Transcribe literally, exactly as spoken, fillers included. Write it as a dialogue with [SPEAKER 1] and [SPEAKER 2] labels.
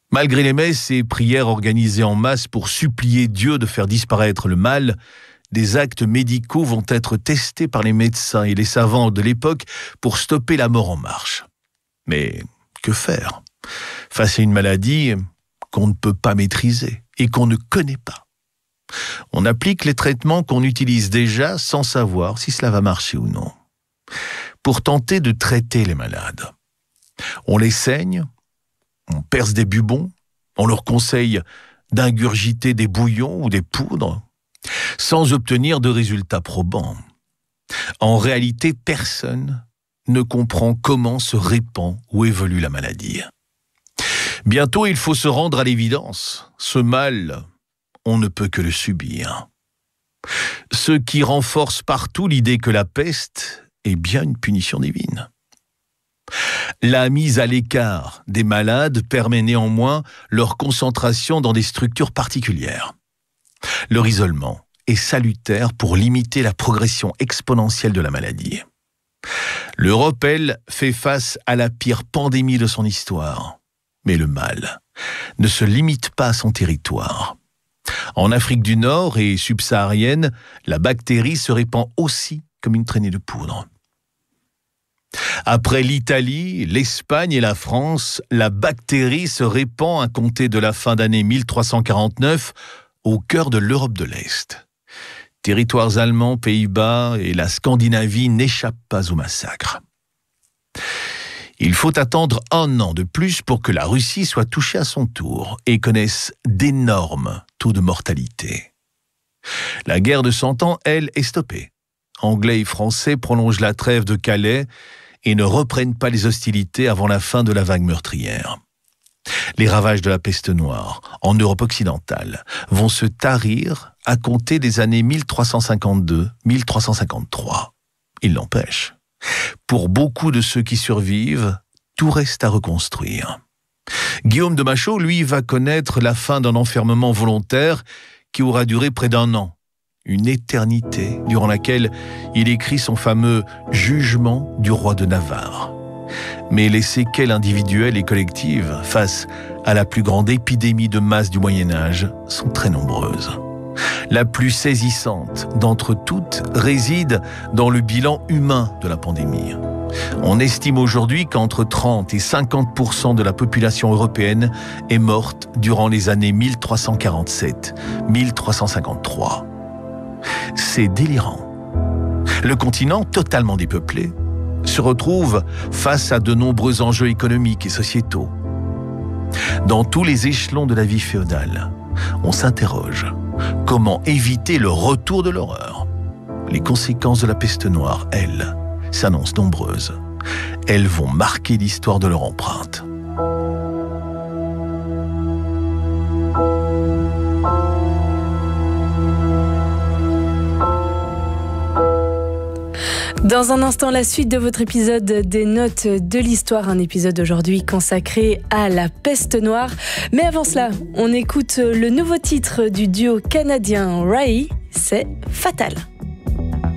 [SPEAKER 1] Malgré les messes et prières organisées en masse pour supplier Dieu de faire disparaître le mal, des actes médicaux vont être testés par les médecins et les savants de l'époque pour stopper la mort en marche. Mais que faire face à une maladie qu'on ne peut pas maîtriser et qu'on ne connaît pas? On applique les traitements qu'on utilise déjà sans savoir si cela va marcher ou non. Pour tenter de traiter les malades, on les saigne, on perce des bubons, on leur conseille d'ingurgiter des bouillons ou des poudres, sans obtenir de résultats probants. En réalité, personne ne comprend comment se répand ou évolue la maladie. Bientôt, il faut se rendre à l'évidence. Ce mal, on ne peut que le subir. Ce qui renforce partout l'idée que la peste est bien une punition divine. La mise à l'écart des malades permet néanmoins leur concentration dans des structures particulières. Leur isolement est salutaire pour limiter la progression exponentielle de la maladie. L'Europe, elle, fait face à la pire pandémie de son histoire. Mais le mal ne se limite pas à son territoire. En Afrique du Nord et subsaharienne, la bactérie se répand aussi comme une traînée de poudre. Après l'Italie, l'Espagne et la France, la bactérie se répand à compter de la fin d'année mille trois cent quarante-neuf au cœur de l'Europe de l'Est. Territoires allemands, Pays-Bas et la Scandinavie n'échappent pas au massacre. Il faut attendre un an de plus pour que la Russie soit touchée à son tour et connaisse d'énormes taux de mortalité. La guerre de Cent Ans, elle, est stoppée. Anglais et Français prolongent la trêve de Calais et ne reprennent pas les hostilités avant la fin de la vague meurtrière. Les ravages de la peste noire en Europe occidentale vont se tarir à compter des années mille trois cent cinquante-deux à mille trois cent cinquante-trois. Il n'empêche, pour beaucoup de ceux qui survivent, tout reste à reconstruire. Guillaume de Machaut, lui, va connaître la fin d'un enfermement volontaire qui aura duré près d'un an. Une éternité durant laquelle il écrit son fameux « Jugement du roi de Navarre ». Mais les séquelles individuelles et collectives face à la plus grande épidémie de masse du Moyen-Âge sont très nombreuses. La plus saisissante d'entre toutes réside dans le bilan humain de la pandémie. On estime aujourd'hui qu'entre trente et cinquante pour cent de la population européenne est morte durant les années mille trois cent quarante-sept à mille trois cent cinquante-trois. C'est délirant. Le continent, totalement dépeuplé, se retrouve face à de nombreux enjeux économiques et sociétaux. Dans tous les échelons de la vie féodale, on s'interroge comment éviter le retour de l'horreur. Les conséquences de la peste noire, elles, s'annoncent nombreuses. Elles vont marquer l'histoire de leur empreinte.
[SPEAKER 2] Dans un instant, la suite de votre épisode des Notes de l'Histoire, un épisode aujourd'hui consacré à la peste noire. Mais avant cela, on écoute le nouveau titre du duo canadien Rai, c'est Fatal.